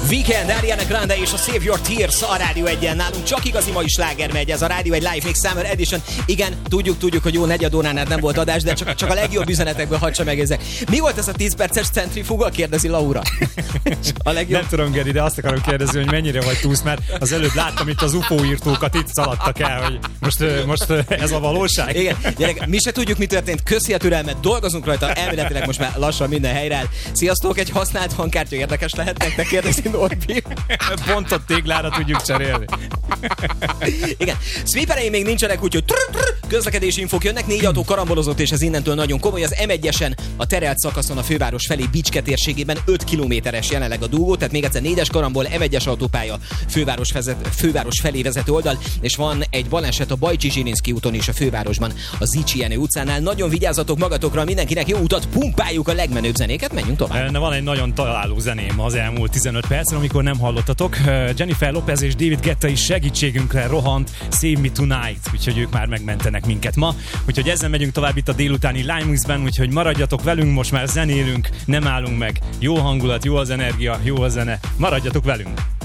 Weekend, Ariana Grande és a Save Your Tears a Rádió 1-en. Nálunk csak igazi mai sláger megy, ez a Rádió 1 Live Mix Summer Edition. Igen, tudjuk, hogy jó negyed óránál nem volt adás, de csak a legjobb üzenetekből hagyja meg ezek. Mi volt ez a 10 perces centrifuga? Kérdezi Laura. A legjobb... Nem tudom, Geri, de azt akarom kérdezni, hogy mennyire vagy túlsz, mert az előbb láttam itt az UFO írtókat, itt szaladtak el, hogy most ez a valóság. Igen, gyerek, mi se tudjuk, mi történt. Köszi a türelmet, dolgozunk rajta, elméletileg most már lassan minden helyre áll. Sziasztok, egy használt hangkártya érdekes lehet nektek, kérdezi Norbi. Pontot téglára tudjuk cserélni. Igen, sweepereim még nincsenek, úgyhogy közlekedési infók jönnek, 4 autó karambolozott, és ez innentől nagyon komoly. Az M1-esen a terelt szakaszon a főváros felé Bicske térségében 5 kilométeres jelenleg a dugó, tehát még egyszer 4-es karambol, M1-es autópálya főváros felé vezető oldal, és van egy baleset a Bajcsi-Zsilinszky úton is a fővárosban, a Zichy Jenő utcánál. Nagyon vigyázzatok magatokra, mindenkinek jó utat, pumpáljuk a legmenőbb zenéket, menjünk tovább. Van egy nagyon találó zeném az elmúlt 15 percen, amikor nem hallottatok. Jennifer Lopez és David Guetta is segítségünkre rohant, Save Me Tonight, úgyhogy ők már megmentenek minket ma. Úgyhogy ezzel megyünk tovább itt a délutáni Live Mixben, úgyhogy maradjatok velünk, most már zenélünk, nem állunk meg. Jó hangulat, jó az energia, jó a zene, maradjatok velünk!